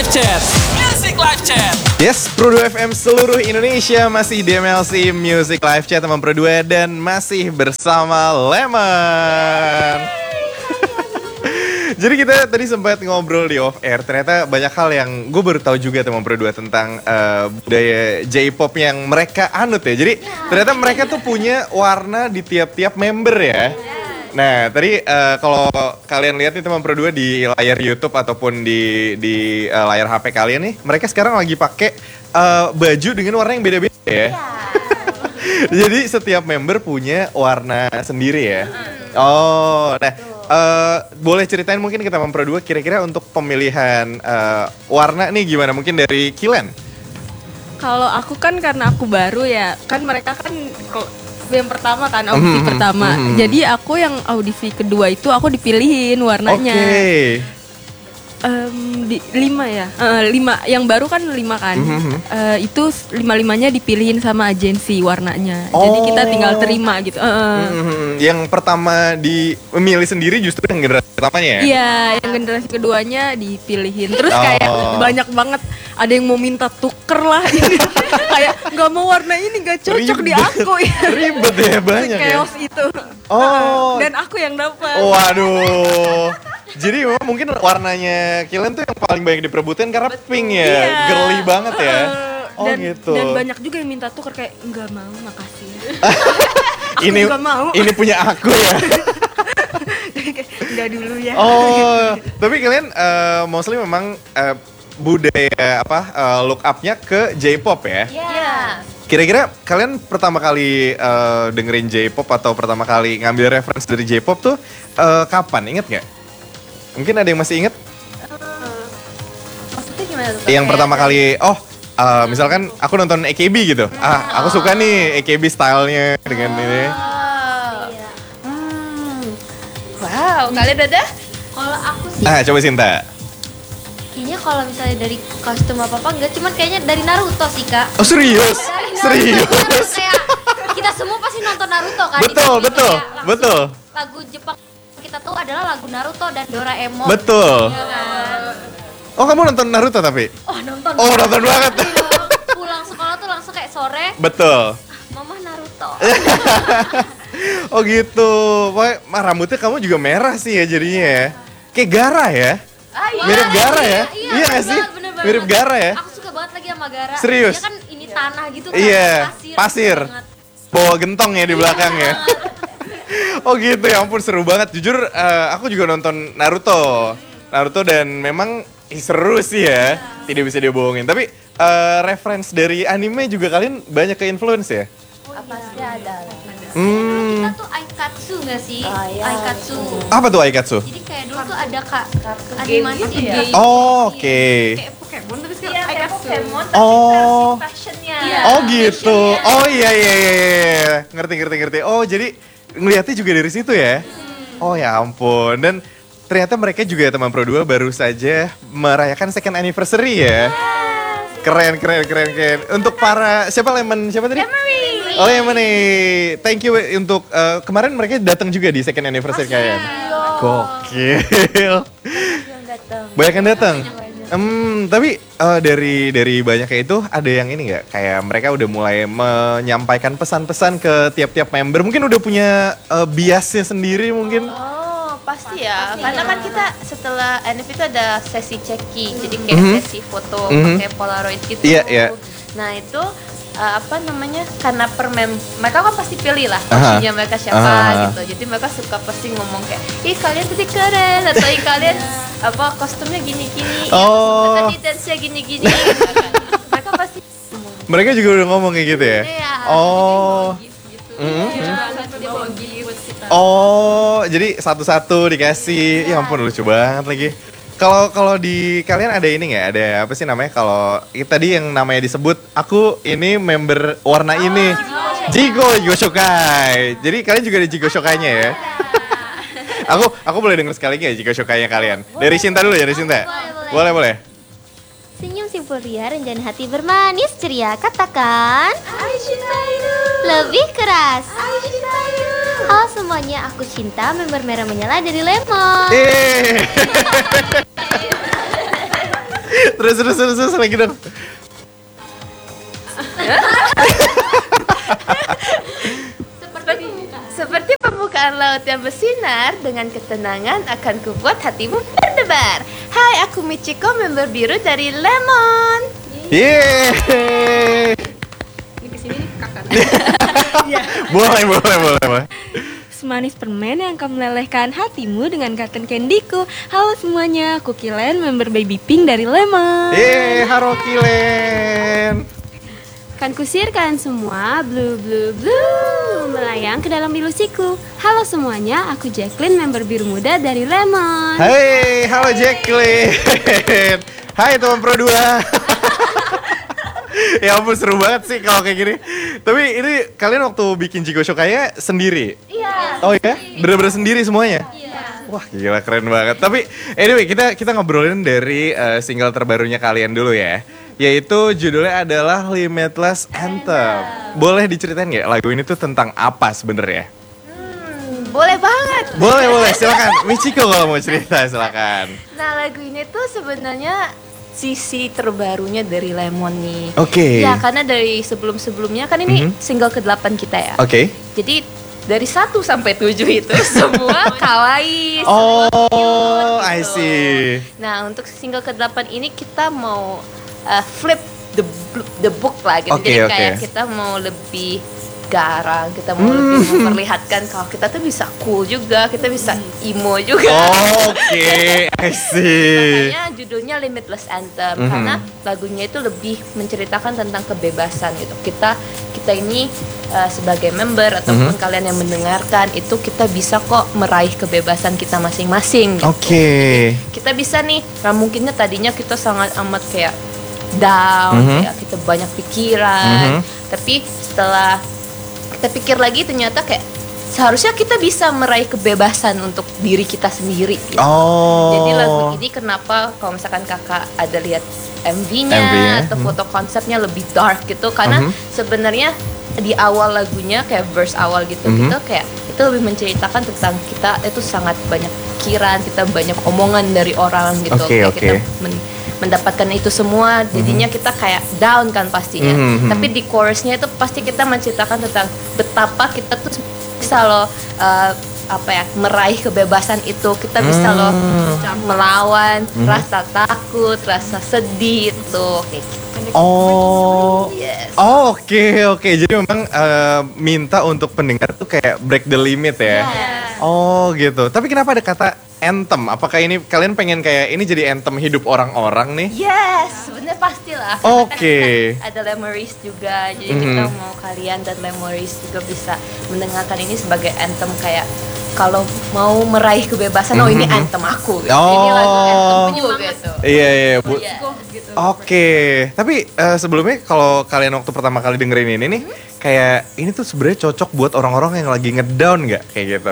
Live Chat. Music Live Chat. Yes, Pro 2 FM seluruh Indonesia masih di MLC Music Live Chat teman Pro 2 dan masih bersama Lemon. Jadi kita tadi sempat ngobrol di off air, ternyata banyak hal yang gue baru tahu juga teman Pro 2 tentang budaya J-pop yang mereka anut ya. Jadi ternyata mereka tuh punya warna di tiap-tiap member ya. Nah, tadi kalau kalian lihat nih teman Pro 2 di layar YouTube ataupun di layar HP kalian nih, mereka sekarang lagi pakai baju dengan warna yang beda-beda ya. Jadi setiap member punya warna sendiri ya. Oh, nah boleh ceritain mungkin ke teman Pro 2 kira-kira untuk pemilihan warna nih gimana? Mungkin dari Kilen. Kalau aku kan karena aku baru ya, kan mereka kan yang pertama kan audisi pertama. Jadi aku yang audisi kedua itu aku dipilihin warnanya. Oke. Lima ya, lima yang baru kan 5 kan. Itu 5-5-nya dipilihin sama agensi warnanya. Jadi kita tinggal terima gitu. Yang pertama memilih sendiri justru yang generasi pertamanya ya? Iya, yang generasi keduanya dipilihin. Terus kayak banyak banget. Ada yang mau minta tuker lah ini. Kayak nggak mau warna ini, nggak cocok di aku ya. Ribet ya, banyak ya. Chaos itu. Dan aku yang dapat. Waduh. Jadi memang mungkin warnanya Kilen tuh yang paling banyak diperebutkan karena pink ya. Iya. Girly banget ya. Gitu. Dan banyak juga yang minta tuker kayak nggak mau, makasih. ini juga mau. Ini punya aku ya. Nggak dulu ya. Tapi kalian mostly memang budaya look up-nya ke J-pop ya? Iya. Kira-kira kalian pertama kali dengerin J-pop atau pertama kali ngambil reference dari J-pop tuh kapan? Ingat nggak? Mungkin ada yang masih ingat? Maksudnya gimana tuh? Yang pertama kali, misalkan aku nonton AKB gitu. Aku suka nih AKB stylenya dengan ini. Wow, kalian ada? Kalau aku sih Coba Sinta. kayaknya kalau misalnya dari kostum apa-apa enggak, cuman kayaknya dari Naruto sih, Kak. Oh serius? Dari Naruto, Serius? Kayak kita semua pasti nonton Naruto kan. Betul, di TV, betul, kayak langsung betul. Lagu Jepang kita tahu adalah lagu Naruto dan Doraemon. Betul. Ya kan? Oh kamu nonton Naruto tapi? Oh, nonton. Oh nonton banget. Pulang sekolah tuh langsung kayak sore, Betul. Mama Naruto. Oh gitu. Pokoknya rambutnya kamu juga merah sih ya jadinya ya. Kayak Gara ya? Mirip Gara ya? Iya nggak sih? bener Mirip banget. Gara ya? Aku suka banget lagi sama Gara. Serius? Dia kan ini tanah gitu kan. Iya, pasir. banget. Bawa gentong ya di belakang ya. Oh gitu ya ampun seru banget. Jujur aku juga nonton Naruto dan memang seru sih ya. Tidak bisa dibohongin. Tapi reference dari anime juga kalian banyak ke influence ya? Pasti ada. Hmm. Kita tuh Aikatsu nggak sih? Aikatsu. Apa tuh Aikatsu? Jadi kayak dulu tuh ada animasi game. Oh, oke. Kayak Pokemon tapi sekarang Iya, kayak Aikatsu. Pokemon tapi Oh. versi fashionnya. Iya. Oh gitu. Oh iya. Ngerti. Oh jadi ngeliatnya juga dari situ ya? Oh ya ampun. Dan ternyata mereka juga teman Pro 2 baru saja merayakan second anniversary ya. Keren. Untuk para siapa tadi? Oh Lemony. Thank you untuk kemarin mereka datang juga di second anniversary kalian. Gokil. Banyak yang datang. Tapi dari banyaknya itu ada yang ini nggak? Kayak mereka udah mulai menyampaikan pesan-pesan ke tiap-tiap member. Mungkin udah punya biasnya sendiri mungkin. Oh, pasti ya. Karena kan kita setelah NF itu ada sesi ceki. Jadi kayak sesi foto pakai Polaroid gitu. Iya. Nah, itu karena mereka kan pasti pilih lah kostumnya mereka siapa gitu. Jadi mereka suka pasti ngomong kayak, ih kalian tadi keren, atau ih kalian kostumnya gini-gini, tadi dance-nya gini-gini gitu kan. Mereka pasti Mereka juga udah ngomong kayak gitu ya? Iya. Oh. Dia bawa gift kita. Oh, jadi satu-satu dikasih. Ya ampun lucu banget lagi. Kalau di kalian ada ini nggak? Ada apa sih namanya? Kalau tadi yang namanya disebut, aku ini member warna ini. Jigo Shokai. Jadi kalian juga ada Jigo Shokainya ya? aku boleh denger sekali nggak Jigo Shokainya kalian? Dari Sinta dulu ya, dari Sinta. Boleh. Senyum simpul ria, rencana hati bermanis ceria. Katakan lebih keras. Halo semuanya, aku Cinta, member Merah Menyala dari Lemon. Terus lagi dong. Seperti pembukaan laut yang bersinar, dengan ketenangan akan kubuat hatimu berdebar. Hai, aku Michiko, member biru dari Lemon. Yeay. Ini kesini nih kakak. Boleh. Semanis permen yang akan melelehkan hatimu dengan cotton candyku. Halo semuanya, aku Kilen, member Baby Pink dari Lemon. Yeay, halo Kilen. Kan kusir kalian semua, blue blue blue, melayang ke dalam ilusiku. Halo semuanya, aku Jacqueline, member biru muda dari Lemon. Hai, halo Jacqueline. Hai teman Pro 2. Ya ampun, seru banget sih kalau kayak gini. Tapi ini kalian waktu bikin Jigo Shokaya sendiri? Iya. Oh ya? Bener-bener sendiri semuanya? Iya. Wah gila, keren banget. Tapi anyway, kita ngobrolin dari single terbarunya kalian dulu ya. Yaitu judulnya adalah Limitless Anthem. Boleh diceritain nggak lagu ini tuh tentang apa sebenarnya? Boleh banget. Boleh, silakan. Michiko kalau mau cerita silakan. Nah, lagu ini tuh sebenarnya sisi terbarunya dari Lemon nih. Oke. Ya, karena dari sebelum-sebelumnya kan ini single ke-8 kita ya. Oke. Jadi dari 1 sampai 7 itu semua kawaii. Oh, I gitu. see. Nah, untuk single ke-8 ini kita mau flip the book lah gitu. Oke, Jadi kayak oke. kita mau lebih garang, kita mau lebih memperlihatkan kalau kita tuh bisa cool juga, kita bisa emo juga. Oke, I see. Makanya judulnya Limitless Anthem karena lagunya itu lebih menceritakan tentang kebebasan gitu. Kita ini sebagai member ataupun kalian yang mendengarkan itu kita bisa kok meraih kebebasan kita masing-masing gitu. Oke. Kita bisa nih, mungkinnya tadinya kita sangat amat kayak down, kayak kita banyak pikiran, tapi setelah kita pikir lagi ternyata kayak seharusnya kita bisa meraih kebebasan untuk diri kita sendiri gitu. Oh. Jadi lagu ini kenapa kalau misalkan kakak ada lihat MV-nya MV-nya, atau foto konsepnya lebih dark gitu karena sebenarnya di awal lagunya kayak verse awal gitu gitu kayak itu lebih menceritakan tentang kita itu sangat banyak pikiran, kita banyak omongan dari orang gitu. Kayak kita mendapatkan itu semua jadinya kita kayak down kan pastinya. Tapi di chorusnya itu pasti kita menceritakan tentang betapa kita tuh bisa loh meraih kebebasan itu, kita bisa loh melawan rasa takut, rasa sedih itu kayak gitu. Oh. Yes. Oh, oke. Jadi memang minta untuk pendengar tuh kayak break the limit ya. Oh, gitu. Tapi kenapa ada kata anthem? Apakah ini kalian pengen kayak ini jadi anthem hidup orang-orang nih? Yes, sebenarnya pastilah. Oke. Kan ada Lemories juga, jadi kita mau kalian dan Lemories juga bisa mendengarkan ini sebagai anthem kayak kalau mau meraih kebebasan, oh ini anthem aku. Gitu. Ini lagu anthemku gitu. Iya, Bu. Yes. Oke. Tapi sebelumnya kalau kalian waktu pertama kali dengerin ini nih, kayak ini tuh sebenarnya cocok buat orang-orang yang lagi ngedown nggak kayak gitu?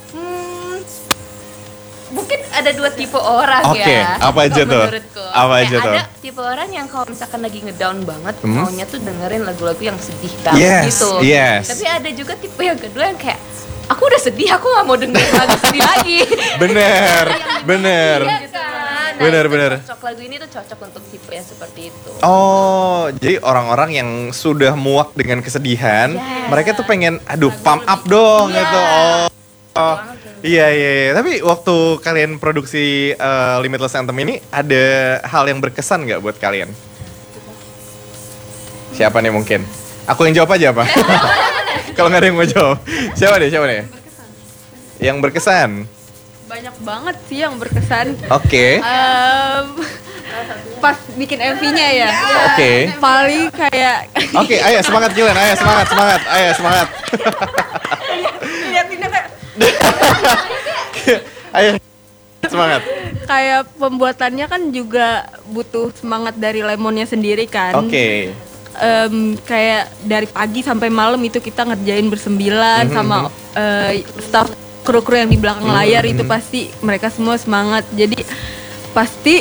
Mungkin ada 2 tipe orang Oke, ya. apa aja tuh? Menurutku. Apa Kayak aja tuh? Ada tipe orang yang kalau misalkan lagi ngedown banget, maunya tuh dengerin lagu-lagu yang sedih banget Yes, gitu. yes. Tapi ada juga tipe yang kedua yang kayak aku udah sedih, aku gak mau dengerin lagu sedih lagi. Bener. Iya kan? Nah, Bener, itu bener. Cocok, lagu ini tuh cocok untuk tipe yang seperti itu. Oh, jadi orang-orang yang sudah muak dengan kesedihan, mereka tuh pengen, aduh, pump up dong gitu. Oh, iya. Tapi waktu kalian produksi Limitless Anthem ini, ada hal yang berkesan nggak buat kalian? Siapa nih mungkin? Aku yang jawab aja apa? Kalau nggak ada yang mau jawab, siapa deh? Yang berkesan? Banyak banget sih yang berkesan. Oke. Pas bikin MV-nya ya. Oke. Paling kayak Oke, ayo semangat Gilen, ayo semangat. liatinnya kayak Ayo semangat. kayak pembuatannya kan juga butuh semangat dari Lemonnya sendiri kan. Oke. Kayak dari pagi sampai malam itu kita ngerjain bersembilan sama staff kru-kru yang di belakang layar itu pasti mereka semua semangat. Jadi pasti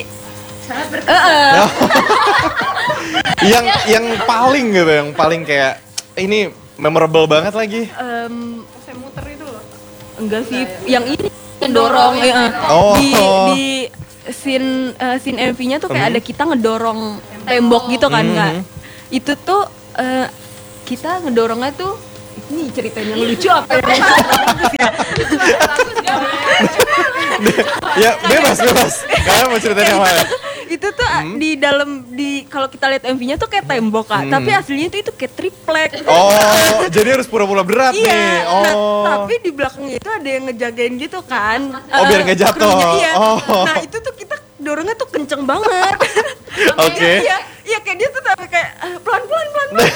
yang paling gitu, yang paling kayak ini memorable banget lagi. saya muter itu loh. Enggak sih, yang ini yang dorong Oh. di scene MV-nya tuh kayak ada kita ngedorong tembok gitu kan nggak? Itu tuh kita ngedorongnya tuh ini ceritanya lucu apa ya? Ya bebas. Kalian mau ceritain yang mana? Itu tuh di kalau kita lihat MV-nya tuh kayak tembok Kak, tapi aslinya itu kayak triplek. Oh, jadi harus pura-pura berat nih. Iya, Oh. nah, tapi di belakangnya itu ada yang ngejagain gitu kan. Oh, biar nggak jatuh. Krunya, iya. Oh. Nah itu tuh kita dorongnya tuh kenceng banget. Oke. Iya kayak dia tuh sampai kayak pelan-pelan.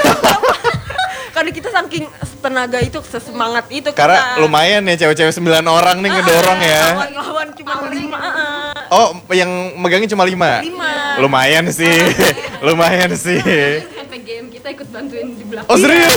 Karena kita saking tenaga itu, sesemangat itu Karena kita. lumayan ya cewek-cewek 9 orang nih ngedorong ya. Kawan-kawan cuma 5. Oh, yang megangin cuma 5? 5. Lumayan sih. Lumayan sih. PGM kita ikut bantuin di belakang. Oh serius?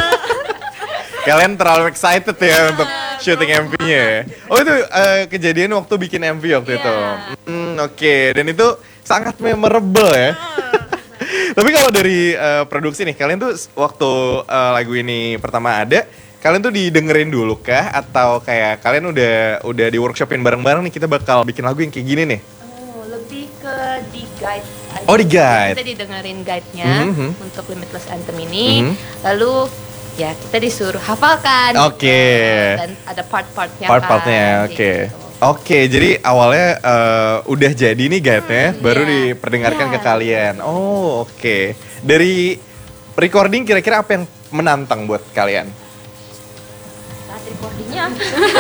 Kalian terlalu excited ya untuk syuting MV-nya ya? Oh itu kejadian waktu bikin MV waktu itu? Oke. Dan itu sangat memorable ya? Tapi kalau dari produksi nih, kalian tuh waktu lagu ini pertama ada, kalian tuh didengerin dulu kah? Atau kayak kalian udah di workshopin bareng-bareng nih, kita bakal bikin lagu yang kayak gini nih? Oh, lebih ke di guide aja. Oh, di guide. Kita didengerin guide-nya untuk Limitless Anthem ini. Lalu ya kita disuruh hafalkan. Oke. Gitu. Dan ada part-partnya Part-partnya, kan. oke. Gitu. Oke, jadi awalnya udah jadi nih guide-nya, baru diperdengarkan ke kalian. Oh, oke. Dari recording kira-kira apa yang menantang buat kalian? Saat recordingnya.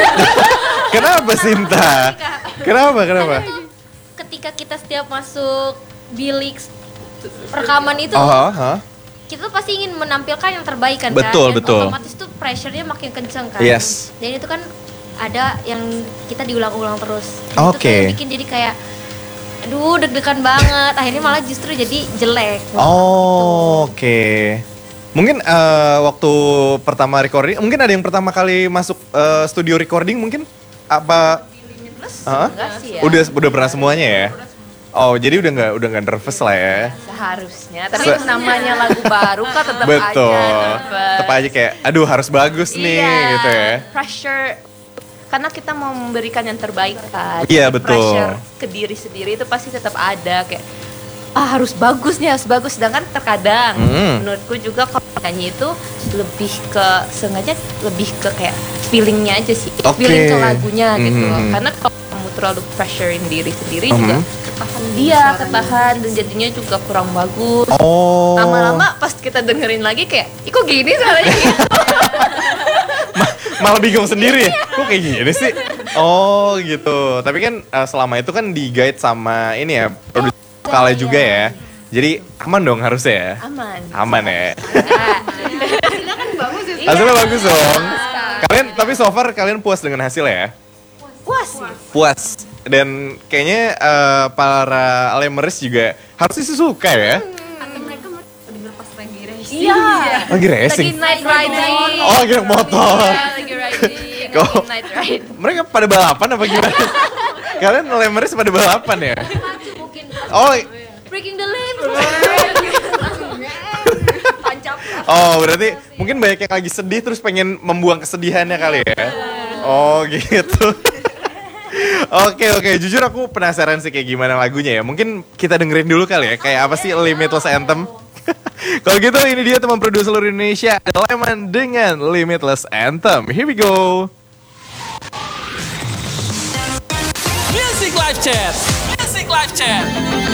Kenapa Sinta? Kenapa? Ketika kita setiap masuk bilik rekaman itu kita tuh pasti ingin menampilkan yang terbaik kan. Betul, Dan betul. otomatis tuh pressure-nya makin kenceng kan. Yes. Dan itu kan ada yang kita diulang-ulang terus. Oke. Itu kayak bikin jadi kayak aduh deg-degan banget. Akhirnya malah justru jadi jelek. Oh, oke. Mungkin waktu pertama recording, mungkin ada yang pertama kali masuk studio recording mungkin apa? Enggak sih ya. Udah pernah semuanya ya? Oh, jadi udah nggak nervous lah ya? Seharusnya. Tapi namanya lagu baru kan tetap Betul. aja nervous. Tetap aja kayak, aduh harus bagus nih gitu ya. Pressure. Karena kita mau memberikan yang terbaik kan. Iya, Jadi betul. Pressure ke diri sendiri itu pasti tetap ada kayak harus bagus nih, harus bagus. Sedangkan terkadang menurutku juga kalau nyanyi itu lebih ke sengaja lebih ke kayak feelingnya aja sih. Oke. Feeling ke lagunya gitu loh. Karena kalau kamu terlalu pressurein diri sendiri juga ketahan dan jadinya juga kurang bagus. Oh. Lama-lama pas kita dengerin lagi kayak, ih kok gini suaranya gitu. Malah bingung sendiri ya? Kok kayak gini sih? Oh gitu. Tapi kan selama itu kan di guide sama ini ya, produser vokalnya juga ya. Jadi aman dong harusnya ya? Aman ya? Hasilnya bagus dong. Kalian, tapi so far kalian puas dengan hasilnya ya? Puas. Dan kayaknya para Lemers juga harusnya sih suka ya? Iya. Lagi Lagi racing? night riding. Oh lagi naik motor. Iya, lagi riding. Kok? Lagi night ride. Mereka pada balapan apa gimana? Kalian Lemers pada balapan ya? Oh, Breaking the limb. oh berarti mungkin banyak yang lagi sedih terus pengen membuang kesedihannya kali ya? Oh gitu. Oke, jujur aku penasaran sih kayak gimana lagunya ya. Mungkin kita dengerin dulu kali ya, kayak apa sih Limitless Anthem? Kalau gitu ini dia teman produser seluruh Indonesia, Lemon dengan Limitless Anthem. Here we go. Music Live Chat.